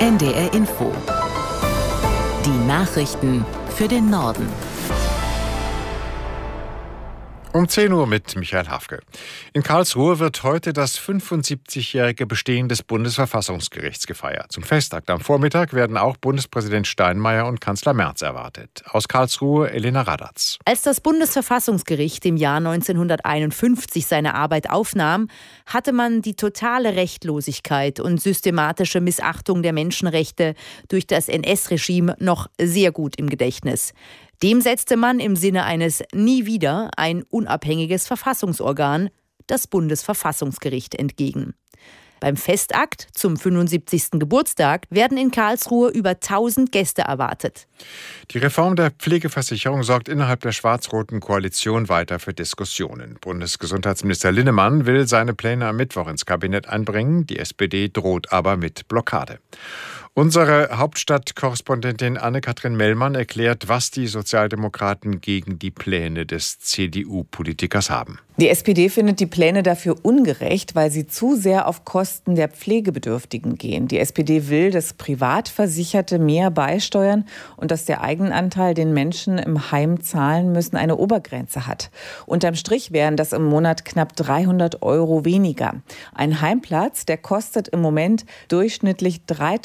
NDR Info. Die Nachrichten für den Norden. Um 10 Uhr mit Michael Hafke. In Karlsruhe wird heute das 75-jährige Bestehen des Bundesverfassungsgerichts gefeiert. Zum Festakt am Vormittag werden auch Bundespräsident Steinmeier und Kanzler Merz erwartet. Aus Karlsruhe Elena Radatz. Als das Bundesverfassungsgericht im Jahr 1951 seine Arbeit aufnahm, hatte man die totale Rechtlosigkeit und systematische Missachtung der Menschenrechte durch das NS-Regime noch sehr gut im Gedächtnis. Dem setzte man im Sinne eines Nie wieder ein unabhängiges Verfassungsorgan, das Bundesverfassungsgericht, entgegen. Beim Festakt zum 75. Geburtstag werden in Karlsruhe über 1000 Gäste erwartet. Die Reform der Pflegeversicherung sorgt innerhalb der schwarz-roten Koalition weiter für Diskussionen. Bundesgesundheitsminister Linnemann will seine Pläne am Mittwoch ins Kabinett einbringen. Die SPD droht aber mit Blockade. Unsere Hauptstadtkorrespondentin Anne-Kathrin Mellmann erklärt, was die Sozialdemokraten gegen die Pläne des CDU-Politikers haben. Die SPD findet die Pläne dafür ungerecht, weil sie zu sehr auf Kosten der Pflegebedürftigen gehen. Die SPD will, dass Privatversicherte mehr beisteuern und dass der Eigenanteil, den Menschen im Heim zahlen müssen, eine Obergrenze hat. Unterm Strich wären das im Monat knapp 300 € weniger. Ein Heimplatz, der kostet im Moment durchschnittlich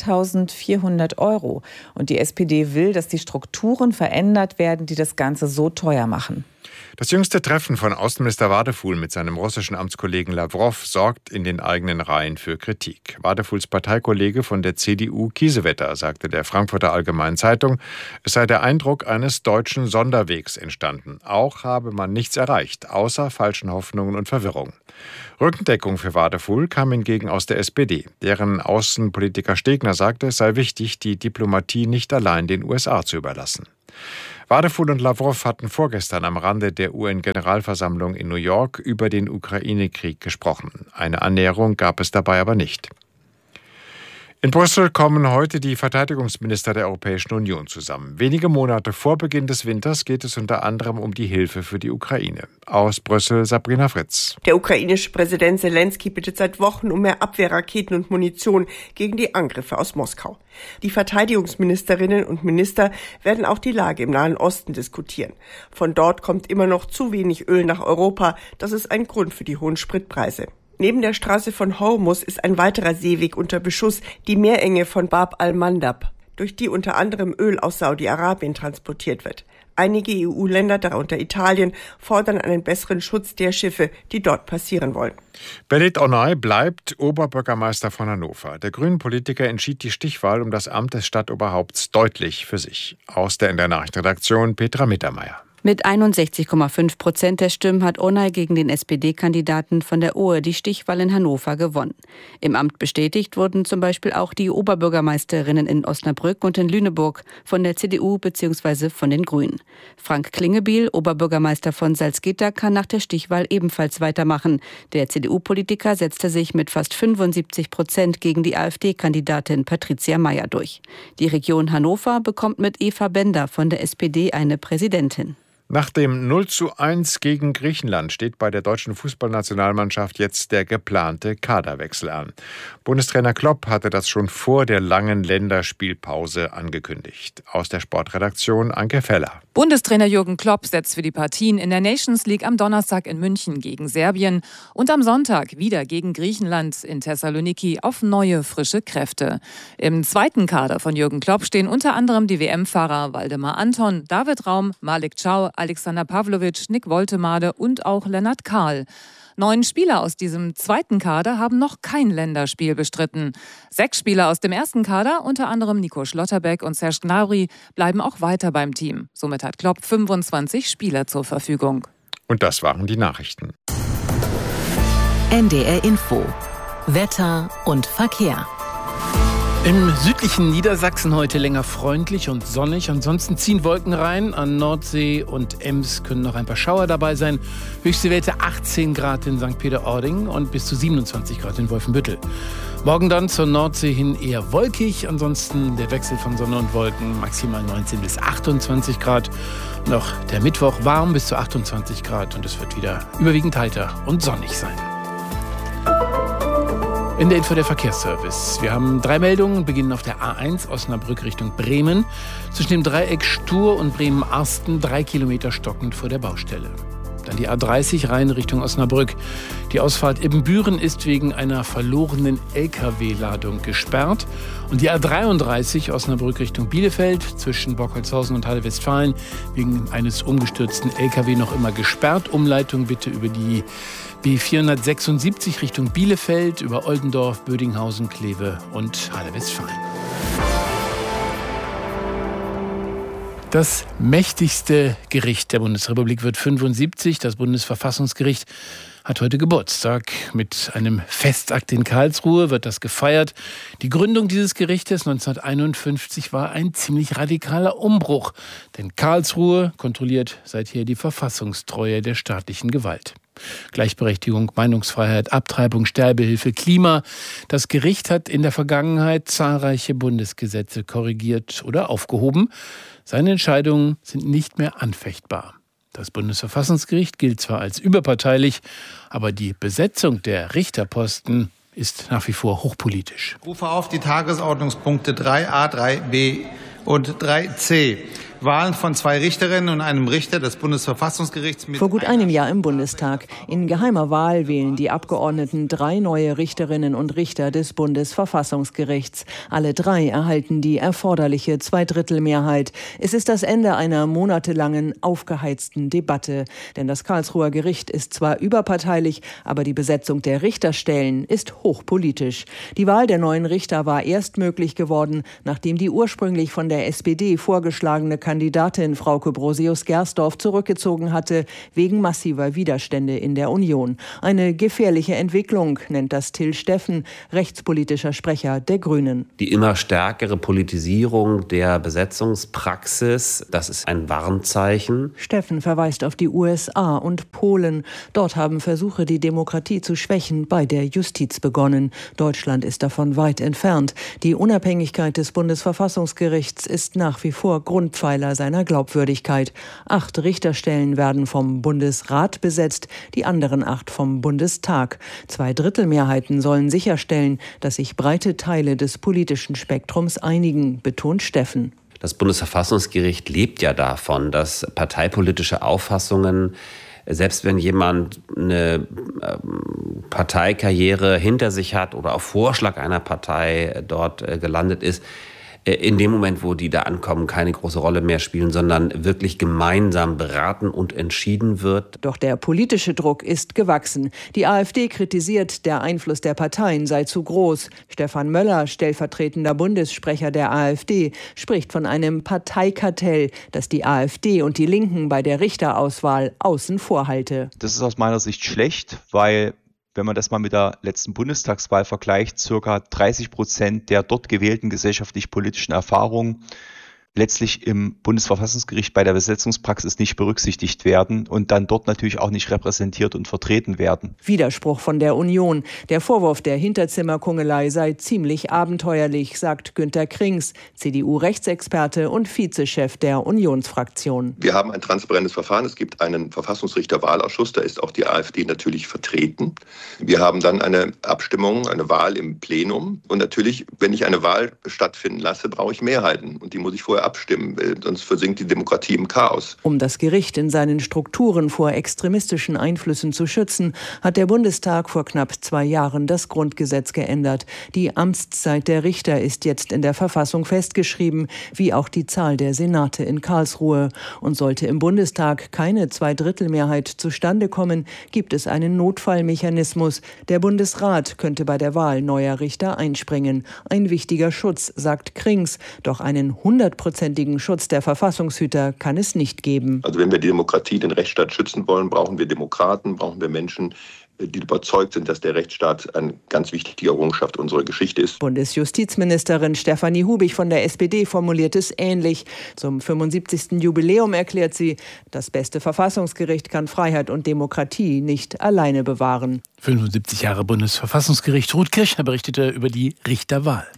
3.400 €. Und die SPD will, dass die Strukturen verändert werden, die das Ganze so teuer machen. Das jüngste Treffen von Außenminister Wadefuhl mit seinem russischen Amtskollegen Lawrow sorgt in den eigenen Reihen für Kritik. Wadefuhls Parteikollege von der CDU, Kiesewetter, sagte der Frankfurter Allgemeinen Zeitung, es sei der Eindruck eines deutschen Sonderwegs entstanden. Auch habe man nichts erreicht, außer falschen Hoffnungen und Verwirrung. Rückendeckung für Wadefuhl kam hingegen aus der SPD. Deren Außenpolitiker Stegner sagte, es sei wichtig, die Diplomatie nicht allein den USA zu überlassen. Wadefuhl und Lawrow hatten vorgestern am Rande der UN-Generalversammlung in New York über den Ukraine-Krieg gesprochen. Eine Annäherung gab es dabei aber nicht. In Brüssel kommen heute die Verteidigungsminister der Europäischen Union zusammen. Wenige Monate vor Beginn des Winters geht es unter anderem um die Hilfe für die Ukraine. Aus Brüssel Sabrina Fritz. Der ukrainische Präsident Zelensky bittet seit Wochen um mehr Abwehrraketen und Munition gegen die Angriffe aus Moskau. Die Verteidigungsministerinnen und Minister werden auch die Lage im Nahen Osten diskutieren. Von dort kommt immer noch zu wenig Öl nach Europa. Das ist ein Grund für die hohen Spritpreise. Neben der Straße von Hormuz ist ein weiterer Seeweg unter Beschuss, die Meerenge von Bab al-Mandab, durch die unter anderem Öl aus Saudi-Arabien transportiert wird. Einige EU-Länder, darunter Italien, fordern einen besseren Schutz der Schiffe, die dort passieren wollen. Berit Onay bleibt Oberbürgermeister von Hannover. Der Grünen-Politiker entschied die Stichwahl um das Amt des Stadtoberhaupts deutlich für sich. Aus der NDR Nachrichtenredaktion Petra Mittermeier. Mit 61,5% der Stimmen hat Onay gegen den SPD-Kandidaten von der OHE die Stichwahl in Hannover gewonnen. Im Amt bestätigt wurden zum Beispiel auch die Oberbürgermeisterinnen in Osnabrück und in Lüneburg von der CDU bzw. von den Grünen. Frank Klingebiel, Oberbürgermeister von Salzgitter, kann nach der Stichwahl ebenfalls weitermachen. Der CDU-Politiker setzte sich mit fast 75% gegen die AfD-Kandidatin Patricia Mayer durch. Die Region Hannover bekommt mit Eva Bender von der SPD eine Präsidentin. Nach dem 0:1 gegen Griechenland steht bei der deutschen Fußballnationalmannschaft jetzt der geplante Kaderwechsel an. Bundestrainer Klopp hatte das schon vor der langen Länderspielpause angekündigt. Aus der Sportredaktion Anke Feller. Bundestrainer Jürgen Klopp setzt für die Partien in der Nations League am Donnerstag in München gegen Serbien und am Sonntag wieder gegen Griechenland in Thessaloniki auf neue, frische Kräfte. Im zweiten Kader von Jürgen Klopp stehen unter anderem die WM-Fahrer Waldemar Anton, David Raum, Malik Chow, Alexander Pavlovic, Nick Woltemade und auch Lennart Kahl. 9 Spieler aus diesem zweiten Kader haben noch kein Länderspiel bestritten. 6 Spieler aus dem ersten Kader, unter anderem Nico Schlotterbeck und Serge Gnabry, bleiben auch weiter beim Team. Somit hat Klopp 25 Spieler zur Verfügung. Und das waren die Nachrichten. NDR Info. Wetter und Verkehr. Im südlichen Niedersachsen heute länger freundlich und sonnig. Ansonsten ziehen Wolken rein. An Nordsee und Ems können noch ein paar Schauer dabei sein. Höchste Werte 18 Grad in St. Peter-Ording und bis zu 27 Grad in Wolfenbüttel. Morgen dann zur Nordsee hin eher wolkig. Ansonsten der Wechsel von Sonne und Wolken, maximal 19 bis 28 Grad. Noch der Mittwoch warm bis zu 28 Grad und es wird wieder überwiegend heiter und sonnig sein. In der Info der Verkehrsservice. Wir haben 3 Meldungen, beginnen auf der A1 Osnabrück Richtung Bremen. Zwischen dem Dreieck Stur und Bremen-Arsten 3 Kilometer stockend vor der Baustelle. Dann die A30 Rhein Richtung Osnabrück. Die Ausfahrt Ibbenbüren ist wegen einer verlorenen LKW-Ladung gesperrt. Und die A33 Osnabrück Richtung Bielefeld zwischen Bockholzhausen und Halle-Westfalen wegen eines umgestürzten LKW noch immer gesperrt. Umleitung bitte über die B476 Richtung Bielefeld, über Oldendorf, Bödinghausen, Kleve und Halle-Westfalen. Das mächtigste Gericht der Bundesrepublik wird 75. Das Bundesverfassungsgericht hat heute Geburtstag. Mit einem Festakt in Karlsruhe wird das gefeiert. Die Gründung dieses Gerichtes 1951 war ein ziemlich radikaler Umbruch. Denn Karlsruhe kontrolliert seither die Verfassungstreue der staatlichen Gewalt. Gleichberechtigung, Meinungsfreiheit, Abtreibung, Sterbehilfe, Klima. Das Gericht hat in der Vergangenheit zahlreiche Bundesgesetze korrigiert oder aufgehoben. Seine Entscheidungen sind nicht mehr anfechtbar. Das Bundesverfassungsgericht gilt zwar als überparteilich, aber die Besetzung der Richterposten ist nach wie vor hochpolitisch. Ich rufe auf die Tagesordnungspunkte 3a, 3b und 3c. Wahlen von 2 Richterinnen und einem Richter des Bundesverfassungsgerichts. Vor gut einem Jahr im Bundestag. In geheimer Wahl wählen die Abgeordneten 3 neue Richterinnen und Richter des Bundesverfassungsgerichts. Alle 3 erhalten die erforderliche 2/3-Mehrheit. Es ist das Ende einer monatelangen, aufgeheizten Debatte. Denn das Karlsruher Gericht ist zwar überparteilich, aber die Besetzung der Richterstellen ist hochpolitisch. Die Wahl der neuen Richter war erst möglich geworden, nachdem die ursprünglich von der SPD vorgeschlagene Kandidatin Frauke Brosius-Gersdorf zurückgezogen hatte, wegen massiver Widerstände in der Union. Eine gefährliche Entwicklung, nennt das Till Steffen, rechtspolitischer Sprecher der Grünen. Die immer stärkere Politisierung der Besetzungspraxis, das ist ein Warnzeichen. Steffen verweist auf die USA und Polen. Dort haben Versuche, die Demokratie zu schwächen, bei der Justiz begonnen. Deutschland ist davon weit entfernt. Die Unabhängigkeit des Bundesverfassungsgerichts ist nach wie vor Grundpfeiler seiner Glaubwürdigkeit. 8 Richterstellen werden vom Bundesrat besetzt, die anderen 8 vom Bundestag. 2/3-Mehrheiten sollen sicherstellen, dass sich breite Teile des politischen Spektrums einigen, betont Steffen. Das Bundesverfassungsgericht lebt ja davon, dass parteipolitische Auffassungen, selbst wenn jemand eine Parteikarriere hinter sich hat oder auf Vorschlag einer Partei dort gelandet ist, in dem Moment, wo die da ankommen, keine große Rolle mehr spielen, sondern wirklich gemeinsam beraten und entschieden wird. Doch der politische Druck ist gewachsen. Die AfD kritisiert, der Einfluss der Parteien sei zu groß. Stefan Möller, stellvertretender Bundessprecher der AfD, spricht von einem Parteikartell, das die AfD und die Linken bei der Richterauswahl außen vor halte. Das ist aus meiner Sicht schlecht, weil wenn man das mal mit der letzten Bundestagswahl vergleicht, circa 30% der dort gewählten gesellschaftlich-politischen Erfahrungen letztlich im Bundesverfassungsgericht bei der Besetzungspraxis nicht berücksichtigt werden und dann dort natürlich auch nicht repräsentiert und vertreten werden. Widerspruch von der Union. Der Vorwurf der Hinterzimmerkungelei sei ziemlich abenteuerlich, sagt Günter Krings, CDU-Rechtsexperte und Vizechef der Unionsfraktion. Wir haben ein transparentes Verfahren. Es gibt einen Verfassungsrichterwahlausschuss, da ist auch die AfD natürlich vertreten. Wir haben dann eine Abstimmung, eine Wahl im Plenum. Und natürlich, wenn ich eine Wahl stattfinden lasse, brauche ich Mehrheiten. Und die muss ich vorher abstimmen, sonst versinkt die Demokratie im Chaos. Um das Gericht in seinen Strukturen vor extremistischen Einflüssen zu schützen, hat der Bundestag vor knapp 2 Jahren das Grundgesetz geändert. Die Amtszeit der Richter ist jetzt in der Verfassung festgeschrieben, wie auch die Zahl der Senate in Karlsruhe. Und sollte im Bundestag keine 2/3-Mehrheit zustande kommen, gibt es einen Notfallmechanismus. Der Bundesrat könnte bei der Wahl neuer Richter einspringen. Ein wichtiger Schutz, sagt Krings, doch einen 100% Schutz der Verfassungshüter kann es nicht geben. Also wenn wir die Demokratie, den Rechtsstaat schützen wollen, brauchen wir Demokraten, brauchen wir Menschen, die überzeugt sind, dass der Rechtsstaat eine ganz wichtige Errungenschaft unserer Geschichte ist. Bundesjustizministerin Stefanie Hubig von der SPD formuliert es ähnlich. Zum 75. Jubiläum erklärt sie, das beste Verfassungsgericht kann Freiheit und Demokratie nicht alleine bewahren. 75 Jahre Bundesverfassungsgericht. Ruth Kirchner berichtete über die Richterwahl.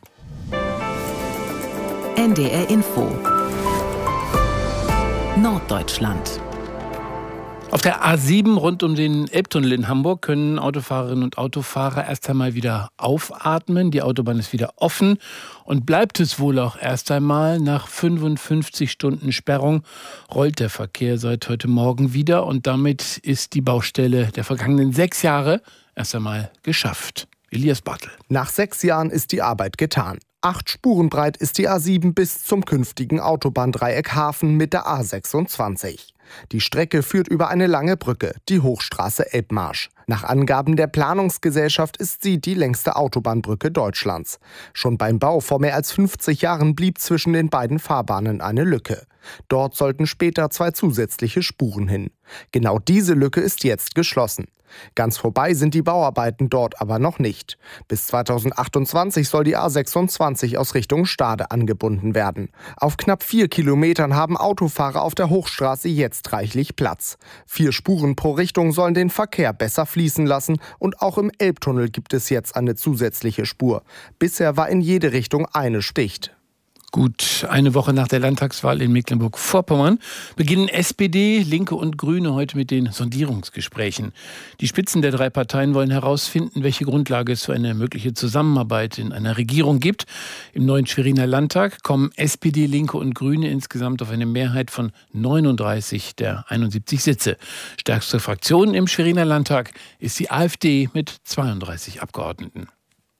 NDR Info Norddeutschland. Auf der A7 rund um den Elbtunnel in Hamburg können Autofahrerinnen und Autofahrer erst einmal wieder aufatmen. Die Autobahn ist wieder offen und bleibt es wohl auch erst einmal. Nach 55 Stunden Sperrung rollt der Verkehr seit heute Morgen wieder und damit ist die Baustelle der vergangenen 6 Jahre erst einmal geschafft. Elias Bartel. Nach 6 Jahren ist die Arbeit getan. 8 Spuren breit ist die A7 bis zum künftigen Autobahndreieck Hafen mit der A26. Die Strecke führt über eine lange Brücke, die Hochstraße Elbmarsch. Nach Angaben der Planungsgesellschaft ist sie die längste Autobahnbrücke Deutschlands. Schon beim Bau vor mehr als 50 Jahren blieb zwischen den beiden Fahrbahnen eine Lücke. Dort sollten später 2 zusätzliche Spuren hin. Genau diese Lücke ist jetzt geschlossen. Ganz vorbei sind die Bauarbeiten dort aber noch nicht. Bis 2028 soll die A26 aus Richtung Stade angebunden werden. Auf knapp 4 Kilometern haben Autofahrer auf der Hochstraße jetzt reichlich Platz. 4 Spuren pro Richtung sollen den Verkehr besser fließen lassen und auch im Elbtunnel gibt es jetzt eine zusätzliche Spur. Bisher war in jede Richtung eine dicht. Gut eine Woche nach der Landtagswahl in Mecklenburg-Vorpommern beginnen SPD, Linke und Grüne heute mit den Sondierungsgesprächen. Die Spitzen der 3 Parteien wollen herausfinden, welche Grundlage es für eine mögliche Zusammenarbeit in einer Regierung gibt. Im neuen Schweriner Landtag kommen SPD, Linke und Grüne insgesamt auf eine Mehrheit von 39 der 71 Sitze. Stärkste Fraktion im Schweriner Landtag ist die AfD mit 32 Abgeordneten.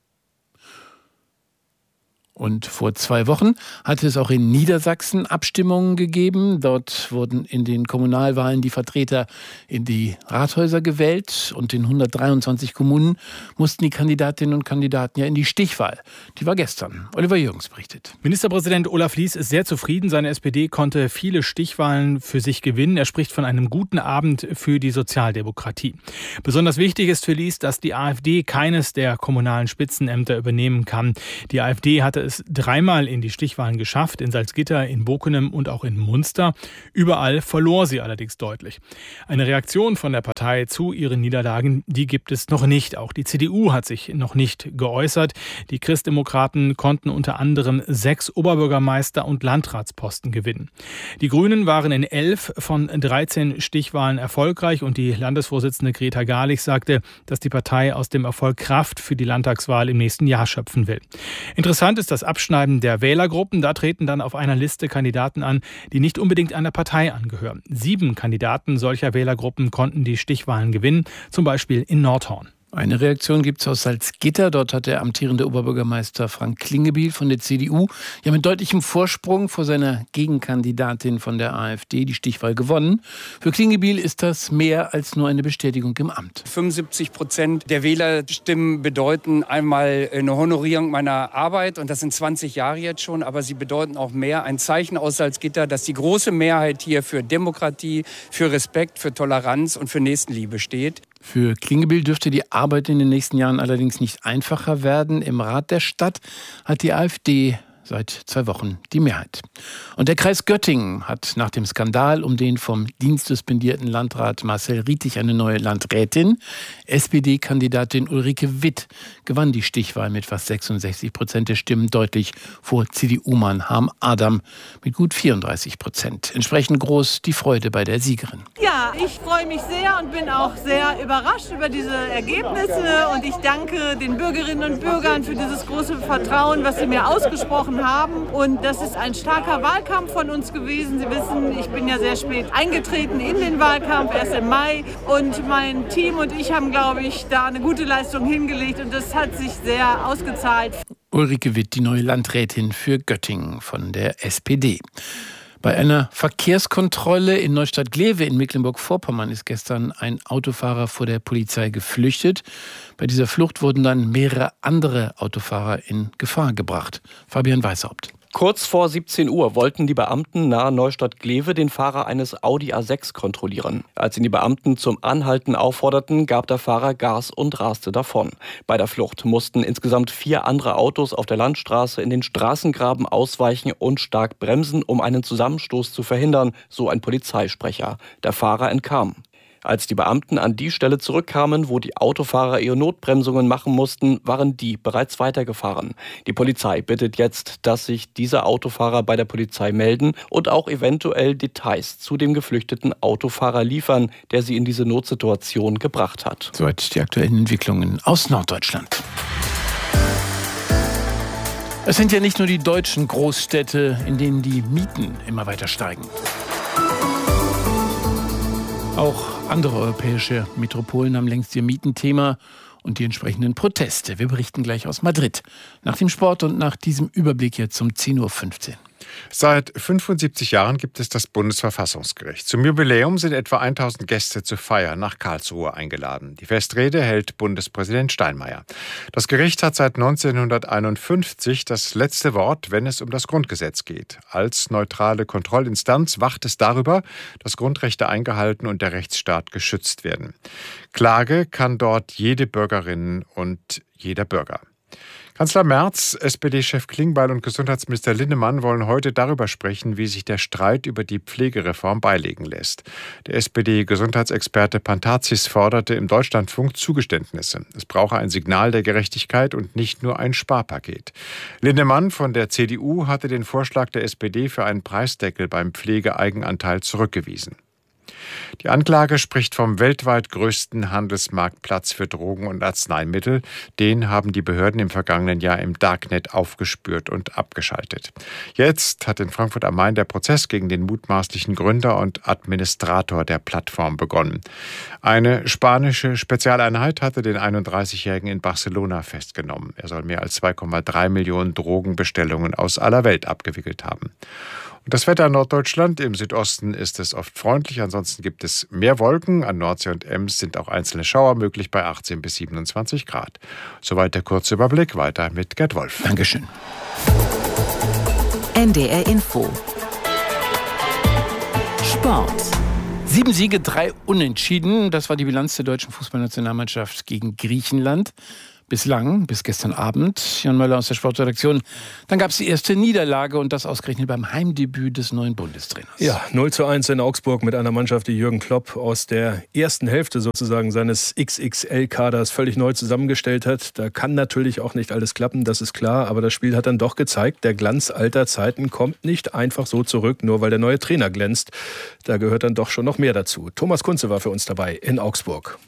Und vor 2 Wochen hatte es auch in Niedersachsen Abstimmungen gegeben. Dort wurden in den Kommunalwahlen die Vertreter in die Rathäuser gewählt. Und in 123 Kommunen mussten die Kandidatinnen und Kandidaten ja in die Stichwahl. Die war gestern. Oliver Jürgens berichtet. Ministerpräsident Olaf Lies ist sehr zufrieden. Seine SPD konnte viele Stichwahlen für sich gewinnen. Er spricht von einem guten Abend für die Sozialdemokratie. Besonders wichtig ist für Lies, dass die AfD keines der kommunalen Spitzenämter übernehmen kann. Die AfD hatte es 3-mal in die Stichwahlen geschafft, in Salzgitter, in Bokenem und auch in Munster. Überall verlor sie allerdings deutlich. Eine Reaktion von der Partei zu ihren Niederlagen, die gibt es noch nicht. Auch die CDU hat sich noch nicht geäußert. Die Christdemokraten konnten unter anderem 6 Oberbürgermeister- und Landratsposten gewinnen. Die Grünen waren in 11 von 13 Stichwahlen erfolgreich und die Landesvorsitzende Greta Garlich sagte, dass die Partei aus dem Erfolg Kraft für die Landtagswahl im nächsten Jahr schöpfen will. Interessant ist das Abschneiden der Wählergruppen. Da treten dann auf einer Liste Kandidaten an, die nicht unbedingt einer Partei angehören. 7 Kandidaten solcher Wählergruppen konnten die Stichwahlen gewinnen, zum Beispiel in Nordhorn. Eine Reaktion gibt es aus Salzgitter. Dort hat der amtierende Oberbürgermeister Frank Klingebiel von der CDU ja mit deutlichem Vorsprung vor seiner Gegenkandidatin von der AfD die Stichwahl gewonnen. Für Klingebiel ist das mehr als nur eine Bestätigung im Amt. 75% der Wählerstimmen bedeuten einmal eine Honorierung meiner Arbeit und das sind 20 Jahre jetzt schon, aber sie bedeuten auch mehr, ein Zeichen aus Salzgitter, dass die große Mehrheit hier für Demokratie, für Respekt, für Toleranz und für Nächstenliebe steht. Für Klingebiel dürfte die Arbeit in den nächsten Jahren allerdings nicht einfacher werden. Im Rat der Stadt hat die AfD seit 2 Wochen die Mehrheit. Und der Kreis Göttingen hat nach dem Skandal um den vom Dienst suspendierten Landrat Marcel Rietig eine neue Landrätin. SPD-Kandidatin Ulrike Witt gewann die Stichwahl mit fast 66% der Stimmen deutlich vor CDU-Mann Harm Adam mit gut 34%. Entsprechend groß die Freude bei der Siegerin. Ja, ich freue mich sehr und bin auch sehr überrascht über diese Ergebnisse und ich danke den Bürgerinnen und Bürgern für dieses große Vertrauen, was sie mir ausgesprochen haben. Und das ist ein starker Wahlkampf von uns gewesen. Sie wissen, ich bin ja sehr spät eingetreten in den Wahlkampf, erst im Mai. Und mein Team und ich haben, glaube ich, da eine gute Leistung hingelegt und das hat sich sehr ausgezahlt. Ulrike Witt, die neue Landrätin für Göttingen von der SPD. Bei einer Verkehrskontrolle in Neustadt-Glewe in Mecklenburg-Vorpommern ist gestern ein Autofahrer vor der Polizei geflüchtet. Bei dieser Flucht wurden dann mehrere andere Autofahrer in Gefahr gebracht. Fabian Weishaupt. Kurz vor 17 Uhr wollten die Beamten nahe Neustadt-Glewe den Fahrer eines Audi A6 kontrollieren. Als ihn die Beamten zum Anhalten aufforderten, gab der Fahrer Gas und raste davon. Bei der Flucht mussten insgesamt 4 andere Autos auf der Landstraße in den Straßengraben ausweichen und stark bremsen, um einen Zusammenstoß zu verhindern, so ein Polizeisprecher. Der Fahrer entkam. Als die Beamten an die Stelle zurückkamen, wo die Autofahrer ihre Notbremsungen machen mussten, waren die bereits weitergefahren. Die Polizei bittet jetzt, dass sich diese Autofahrer bei der Polizei melden und auch eventuell Details zu dem geflüchteten Autofahrer liefern, der sie in diese Notsituation gebracht hat. Soweit die aktuellen Entwicklungen aus Norddeutschland. Es sind ja nicht nur die deutschen Großstädte, in denen die Mieten immer weiter steigen. Auch andere europäische Metropolen haben längst ihr Mietenthema und die entsprechenden Proteste. Wir berichten gleich aus Madrid. Nach dem Sport und nach diesem Überblick jetzt um 10.15 Uhr. Seit 75 Jahren gibt es das Bundesverfassungsgericht. Zum Jubiläum sind etwa 1000 Gäste zur Feier nach Karlsruhe eingeladen. Die Festrede hält Bundespräsident Steinmeier. Das Gericht hat seit 1951 das letzte Wort, wenn es um das Grundgesetz geht. Als neutrale Kontrollinstanz wacht es darüber, dass Grundrechte eingehalten und der Rechtsstaat geschützt werden. Klage kann dort jede Bürgerin und jeder Bürger. Kanzler Merz, SPD-Chef Klingbeil und Gesundheitsminister Linnemann wollen heute darüber sprechen, wie sich der Streit über die Pflegereform beilegen lässt. Der SPD-Gesundheitsexperte Pantazis forderte im Deutschlandfunk Zugeständnisse. Es brauche ein Signal der Gerechtigkeit und nicht nur ein Sparpaket. Linnemann von der CDU hatte den Vorschlag der SPD für einen Preisdeckel beim Pflegeeigenanteil zurückgewiesen. Die Anklage spricht vom weltweit größten Handelsmarktplatz für Drogen und Arzneimittel. Den haben die Behörden im vergangenen Jahr im Darknet aufgespürt und abgeschaltet. Jetzt hat in Frankfurt am Main der Prozess gegen den mutmaßlichen Gründer und Administrator der Plattform begonnen. Eine spanische Spezialeinheit hatte den 31-Jährigen in Barcelona festgenommen. Er soll mehr als 2,3 Millionen Drogenbestellungen aus aller Welt abgewickelt haben. Das Wetter in Norddeutschland, im Südosten ist es oft freundlich, ansonsten gibt es mehr Wolken. An Nordsee und Ems sind auch einzelne Schauer möglich bei 18 bis 27 Grad. Soweit der kurze Überblick, weiter mit Gerd Wolf. Dankeschön. NDR Info. Sport. 7 Siege, 3 Unentschieden. Das war die Bilanz der deutschen Fußballnationalmannschaft gegen Griechenland. Bislang, bis gestern Abend. Jan Möller aus der Sportredaktion. Dann gab es die erste Niederlage und das ausgerechnet beim Heimdebüt des neuen Bundestrainers. Ja, 0:1 in Augsburg mit einer Mannschaft, die Jürgen Klopp aus der ersten Hälfte sozusagen seines XXL-Kaders völlig neu zusammengestellt hat. Da kann natürlich auch nicht alles klappen, das ist klar. Aber das Spiel hat dann doch gezeigt, der Glanz alter Zeiten kommt nicht einfach so zurück, nur weil der neue Trainer glänzt. Da gehört dann doch schon noch mehr dazu. Thomas Kunze war für uns dabei in Augsburg.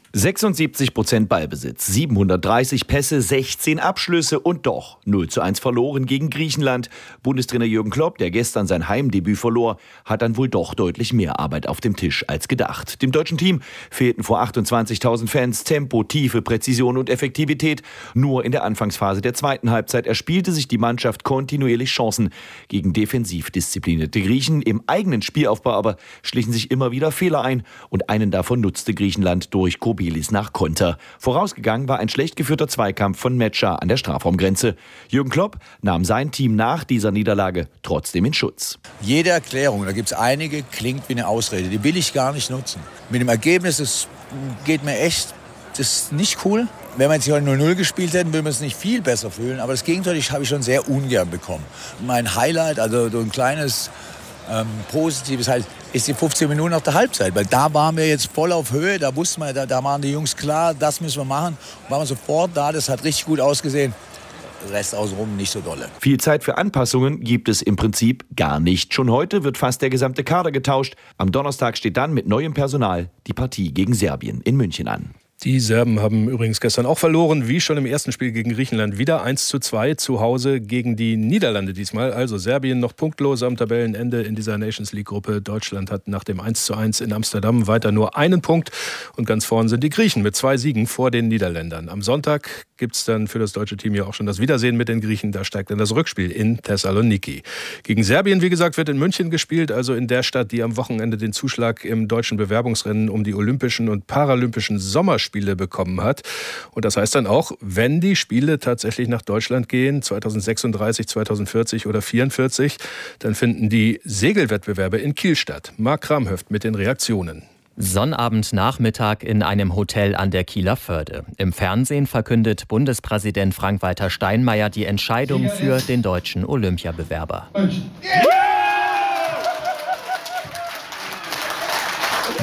76% Ballbesitz, 730 Pässe, 16 Abschlüsse und doch 0:1 verloren gegen Griechenland. Bundestrainer Jürgen Klopp, der gestern sein Heimdebüt verlor, hat dann wohl doch deutlich mehr Arbeit auf dem Tisch als gedacht. Dem deutschen Team fehlten vor 28.000 Fans Tempo, Tiefe, Präzision und Effektivität. Nur in der Anfangsphase der zweiten Halbzeit erspielte sich die Mannschaft kontinuierlich Chancen gegen defensiv disziplinierte Griechen. Im eigenen Spielaufbau aber schlichen sich immer wieder Fehler ein und einen davon nutzte Griechenland durch Kobelis nach Konter. Vorausgegangen war ein schlecht geführter Zweikampf von Metscher an der Strafraumgrenze. Jürgen Klopp nahm sein Team nach dieser Niederlage trotzdem in Schutz. Jede Erklärung, da gibt es einige, klingt wie eine Ausrede. Die will ich gar nicht nutzen. Mit dem Ergebnis, das geht mir echt, das ist nicht cool. Wenn wir jetzt heute 0:0 gespielt hätten, würden wir uns nicht viel besser fühlen. Aber das Gegenteil habe ich schon sehr ungern bekommen. Mein Highlight, also so ein kleines Positives halt, ist die 15 Minuten nach der Halbzeit. Weil da waren wir jetzt voll auf Höhe, da wussten wir, da waren die Jungs klar, das müssen wir machen. Waren wir sofort da, das hat richtig gut ausgesehen. Der Rest außenrum nicht so dolle. Viel Zeit für Anpassungen gibt es im Prinzip gar nicht. Schon heute wird fast der gesamte Kader getauscht. Am Donnerstag steht dann mit neuem Personal die Partie gegen Serbien in München an. Die Serben haben übrigens gestern auch verloren, wie schon im ersten Spiel gegen Griechenland. Wieder 1:2 zu Hause gegen die Niederlande diesmal. Also Serbien noch punktlos am Tabellenende in dieser Nations League-Gruppe. Deutschland hat nach dem 1:1 in Amsterdam weiter nur einen Punkt. Und ganz vorn sind die Griechen mit 2 Siegen vor den Niederländern. Am Sonntag gibt es dann für das deutsche Team ja auch schon das Wiedersehen mit den Griechen. Da steigt dann das Rückspiel in Thessaloniki. Gegen Serbien, wie gesagt, wird in München gespielt. Also in der Stadt, die am Wochenende den Zuschlag im deutschen Bewerbungsrennen um die Olympischen und Paralympischen Sommerspiele bekommen hat. Und das heißt dann auch, wenn die Spiele tatsächlich nach Deutschland gehen, 2036, 2040 oder 2044, dann finden die Segelwettbewerbe in Kiel statt. Marc Kramhöft mit den Reaktionen. Sonnabendnachmittag in einem Hotel an der Kieler Förde. Im Fernsehen verkündet Bundespräsident Frank-Walter Steinmeier die Entscheidung für den deutschen Olympiabewerber.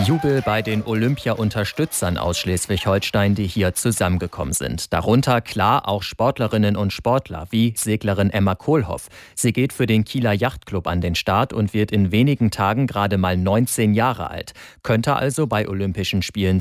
Jubel bei den Olympia-Unterstützern aus Schleswig-Holstein, die hier zusammengekommen sind. Darunter klar auch Sportlerinnen und Sportler wie Seglerin Emma Kohlhoff. Sie geht für den Kieler Yachtclub an den Start und wird in wenigen Tagen gerade mal 19 Jahre alt. Könnte also bei Olympischen Spielen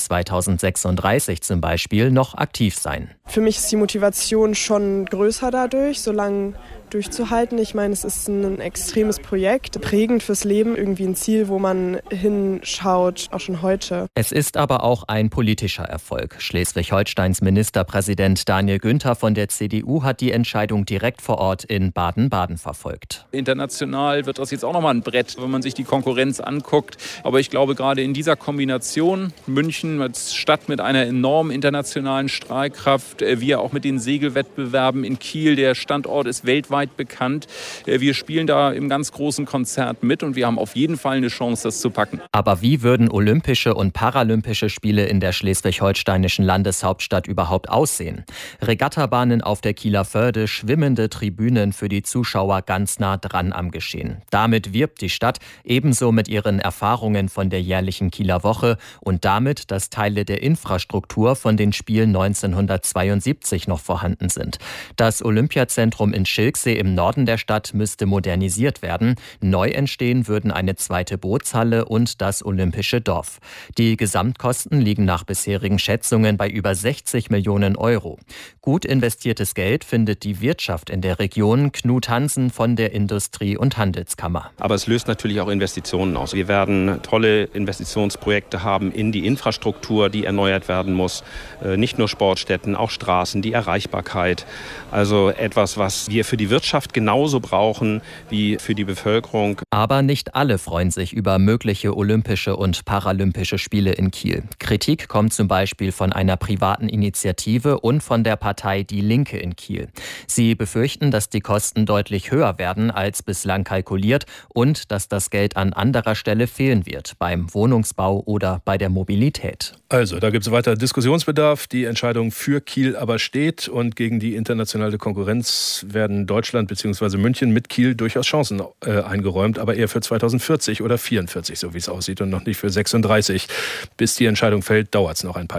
2036 zum Beispiel noch aktiv sein. Für mich ist die Motivation schon größer dadurch, so lange durchzuhalten. Ich meine, es ist ein extremes Projekt, prägend fürs Leben, irgendwie ein Ziel, wo man hinschaut, auch schon heute. Es ist aber auch ein politischer Erfolg. Schleswig-Holsteins Ministerpräsident Daniel Günther von der CDU hat die Entscheidung direkt vor Ort in Baden-Baden verfolgt. International wird das jetzt auch nochmal ein Brett, wenn man sich die Konkurrenz anguckt. Aber ich glaube, gerade in dieser Kombination, München als Stadt mit einer enormen internationalen Strahlkraft, wir auch mit den Segelwettbewerben in Kiel, der Standort ist weltweit bekannt. Wir spielen da im ganz großen Konzert mit und wir haben auf jeden Fall eine Chance, das zu packen. Aber wie würden Olympische und Paralympische Spiele in der schleswig-holsteinischen Landeshauptstadt überhaupt aussehen? Regattabahnen auf der Kieler Förde, schwimmende Tribünen für die Zuschauer ganz nah dran am Geschehen. Damit wirbt die Stadt ebenso mit ihren Erfahrungen von der jährlichen Kieler Woche und damit, dass Teile der Infrastruktur von den Spielen 1972 noch vorhanden sind. Das Olympiazentrum in Schilksee im Norden der Stadt müsste modernisiert werden. Neu entstehen würden eine zweite Bootshalle und das Olympische Dorf. Die Gesamtkosten liegen nach bisherigen Schätzungen bei über 60 Millionen Euro. Gut investiertes Geld findet die Wirtschaft in der Region. Knut Hansen von der Industrie- und Handelskammer. Aber es löst natürlich auch Investitionen aus. Wir werden tolle Investitionsprojekte haben in die Infrastruktur, die erneuert werden muss. Nicht nur Sportstätten, auch Straßen, die Erreichbarkeit. Also etwas, was wir für die Wirtschaft genauso brauchen wie für die Bevölkerung. Aber nicht alle freuen sich über mögliche Olympische und Paralympische Spiele in Kiel. Kritik kommt zum Beispiel von einer privaten Initiative und von der Partei Die Linke in Kiel. Sie befürchten, dass die Kosten deutlich höher werden als bislang kalkuliert und dass das Geld an anderer Stelle fehlen wird, beim Wohnungsbau oder bei der Mobilität. Also, da gibt es weiter Diskussionsbedarf. Die Entscheidung für Kiel aber steht und gegen die internationale Konkurrenz werden Deutschland bzw. München mit Kiel durchaus Chancen eingeräumt, aber eher für 2040 oder 44, so wie es aussieht, und noch nicht für 36. Bis die Entscheidung fällt, dauert es noch ein paar